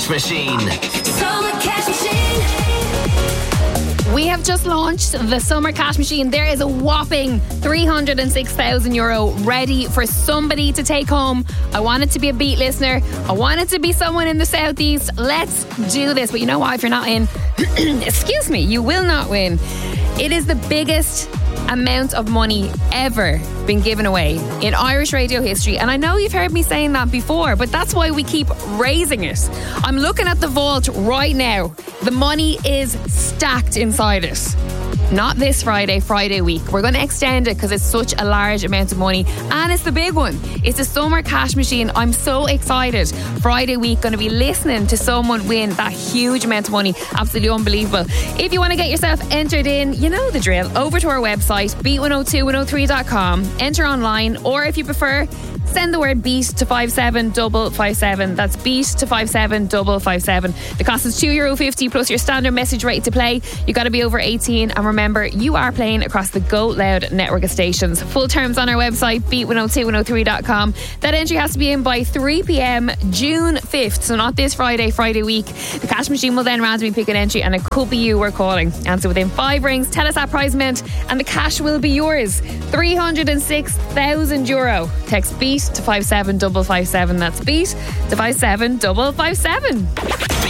Cash Machine. Summer Cash Machine. We have just launched the Summer Cash Machine. There is a whopping €306,000 ready for somebody to take home. I want it to be a Beat listener. I want it to be someone in the southeast. Let's do this. But you know what? If you're not in, excuse me, you will not win. It is the biggest amount of money ever been given away in Irish radio history, and I know you've heard me saying that before, but that's why we keep raising it. I'm looking at the vault right now. The money is stacked inside it. Not this Friday, Friday week. We're going to extend it because it's such a large amount of money, and it's the big one. It's a Summer Cash Machine. I'm so excited. Friday week, going to be listening to someone win that huge amount of money. Absolutely unbelievable. If you want to get yourself entered in, you know the drill. Over to our website, beat102103.com. Enter online, or if you prefer, send the word BEAT to 57557. That's BEAT to 57557. The cost is €2.50 plus your standard message rate to play. You got to be over 18, and remember, you are playing across the Go Loud network of stations. Full terms on our website, beat102103.com. That entry has to be in by 3 p.m. June 5th, so not this Friday, Friday week. The cash machine will then randomly pick an entry, and it could be you we're calling. Answer within 5 rings, tell us that prize meant, and the cash will be yours. €306,000. Text BEAT to 57557. That's BEAT to 57557.